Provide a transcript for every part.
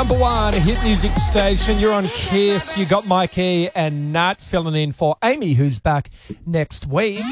number one hit music station. You're on Kiss. You got Mikey and Nat filling in for Amy, who's back next week.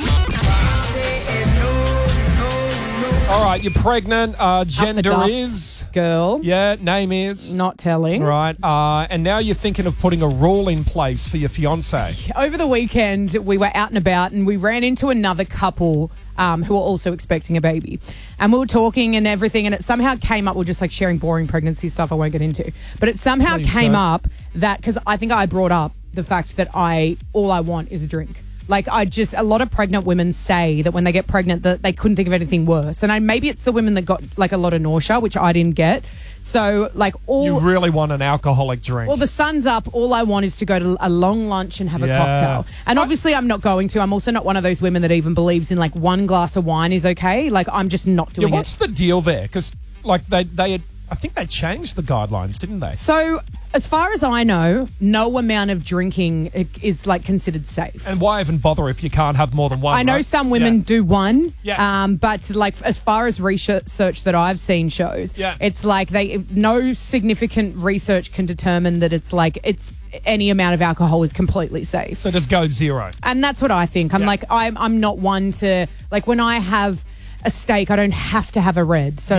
All right, you're pregnant. Gender is? Girl. Yeah, name is? Not telling. Right. And now you're thinking of putting a rule in place for your fiancé. Over the weekend, we were out and about and we ran into another couple who were also expecting a baby. And we were talking and everything, and it somehow came up, we're just like sharing boring pregnancy stuff I won't get into. But it somehow came up that, because I think I brought up the fact that all I want is a drink. Like, a lot of pregnant women say that when they get pregnant that they couldn't think of anything worse. And maybe it's the women that got like a lot of nausea, which I didn't get. So like You really want an alcoholic drink. Well, the sun's up. All I want is to go to a long lunch and have a cocktail. And obviously I'm not going to. I'm also not one of those women that even believes in like one glass of wine is okay. Like, I'm just not doing What's the deal there? Because like I think they changed the guidelines, didn't they? So, as far as I know, no amount of drinking is like considered safe. And why even bother if you can't have more than one? I know some women do one, Yeah. but like as far as research that I've seen shows, it's like no significant research can determine that it's any amount of alcohol is completely safe. So just go zero. And that's what I think. I'm not one to, like, when I have a steak, I don't have to have a red. So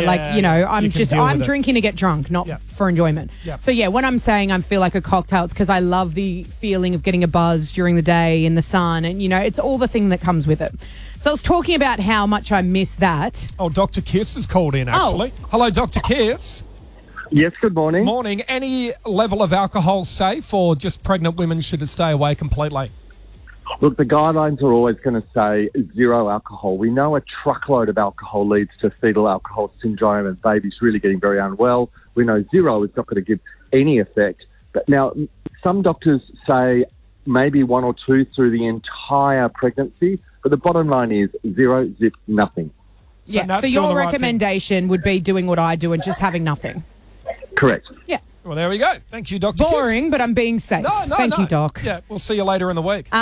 I'm drinking to get drunk, not for enjoyment. So when I'm saying I feel like a cocktail, it's because I love the feeling of getting a buzz during the day in the sun, and it's all the thing that comes with it. So I was talking about how much I miss that. Oh, Dr. Kiss has called in, actually. Hello, Dr. Kiss. Yes, good morning. Morning. Any level of alcohol safe, or just pregnant women should stay away completely? Look, the guidelines are always going to say zero alcohol. We know a truckload of alcohol leads to fetal alcohol syndrome and babies really getting very unwell. We know zero is not going to give any effect. But now, some doctors say maybe one or two through the entire pregnancy, but the bottom line is zero, zip, nothing. So your recommendation would be doing what I do and just having nothing? Correct. Yeah. Well, there we go. Thank you, Dr. Boring, Kiss. but I'm being safe. Thank you, Doc. Yeah, we'll see you later in the week.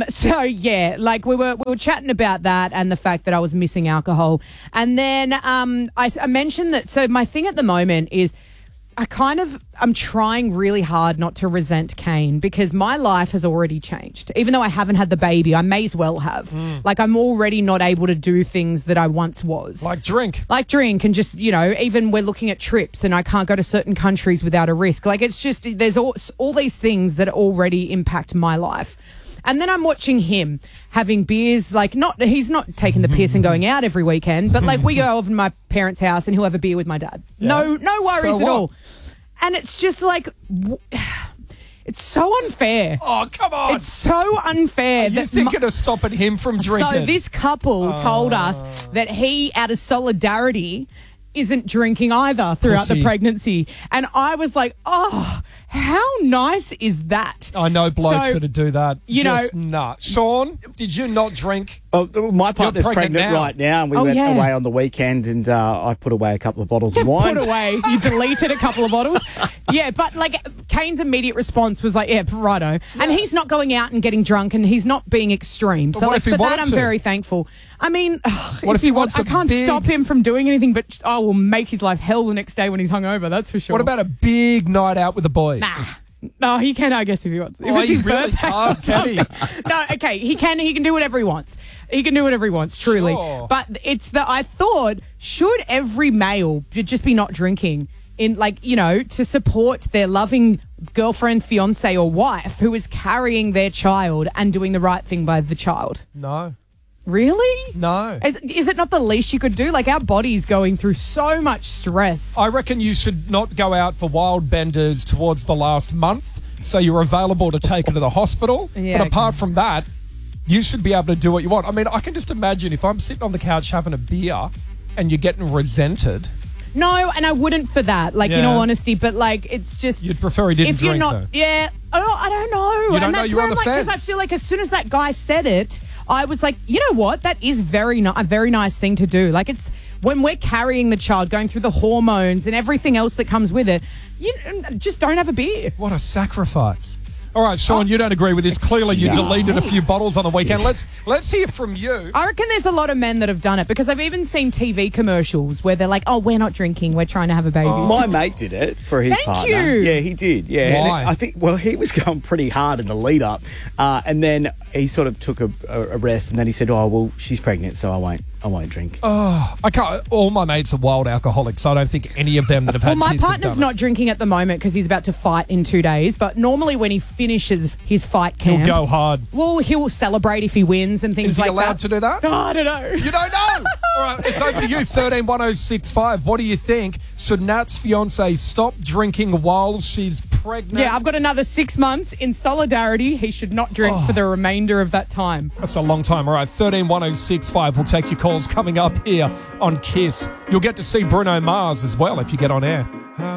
We were chatting about that and the fact that I was missing alcohol. And then I mentioned that, so my thing at the moment is I'm trying really hard not to resent Kane, because my life has already changed. Even though I haven't had the baby, I may as well have. Like, I'm already not able to do things that I once was. Like drink. And just, even we're looking at trips and I can't go to certain countries without a risk. Like, it's just, there's all these things that already impact my life. And then I'm watching him having beers, he's not taking the piss and going out every weekend, but we go over to my parents' house and he'll have a beer with my dad. Yeah. No worries at all. And it's just it's so unfair. Oh, come on. It's so unfair. You're thinking of stopping him from drinking. So this couple told us that he, out of solidarity, isn't drinking either throughout the pregnancy. And I was like, oh, how nice is that? I know blokes that do that. Just nuts. Sean, did you not drink? Oh, my partner's pregnant right now, and we went away on the weekend, and I put away a couple of bottles of wine. Put away? You deleted a couple of bottles? Yeah, but Kane's immediate response was righto. Yeah. And he's not going out and getting drunk, and he's not being extreme. So for that, I'm very thankful. I mean, what if he wants I can't stop him from doing anything, but I will make his life hell the next day when he's hungover, that's for sure. What about a big night out with the boys? Nah. No, he can, I guess, if he wants. If it's his birthday. Can he? No, okay, he can do whatever he wants. He can do whatever he wants, truly. Sure. But I thought, should every male just be not drinking to support their loving girlfriend, fiance, or wife who is carrying their child and doing the right thing by the child? No. Really? No. Is it not the least you could do? Our body's going through so much stress. I reckon you should not go out for wild benders towards the last month, so you're available to take her to the hospital. Yeah, but apart from that, you should be able to do what you want. I mean, I can just imagine if I'm sitting on the couch having a beer and you're getting resented. No, and I wouldn't for that, in all honesty, but it's just... You'd prefer he didn't if you're drink, not, though. Yeah, I don't know. You don't know, you're on the fence. Because I feel like as soon as that guy said it, I was like, you know what? That is a very nice thing to do. It's when we're carrying the child, going through the hormones and everything else that comes with it, you just don't have a beer. What a sacrifice. All right, Sean, you don't agree with this. Clearly, you deleted a few bottles on the weekend. Let's hear from you. I reckon there's a lot of men that have done it because I've even seen TV commercials where they're like, "Oh, we're not drinking, we're trying to have a baby." My mate did it for his partner. Thank you. Yeah, he did. Yeah, Why? And I think he was going pretty hard in the lead up, and then he sort of took a rest, and then he said, "Oh, well, she's pregnant, so I won't drink." I can't. All my mates are wild alcoholics, so I don't think any of them that have had Well, my kids have partner's done not drinking at the moment because he's about to fight in 2 days. But normally, when he finishes his fight it. camp, He'll go hard. well, he'll celebrate if he wins and things Is he like allowed that. to do that? Oh, I don't know. You don't know. All right, it's over to you. 131065. What do you think? Should Nat's fiance stop drinking while she's pregnant? Yeah, I've got another 6 months in solidarity. He should not drink for the remainder of that time. That's a long time. All right, 131065. We'll take your calls coming up here on KISS. You'll get to see Bruno Mars as well if you get on air.